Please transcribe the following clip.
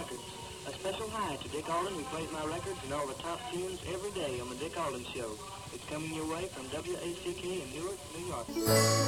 Records. A special hi to Dick Alden, who plays my records and all the top tunes every day on The Dick Alden Show. It's coming your way from WACK in Newark, New York.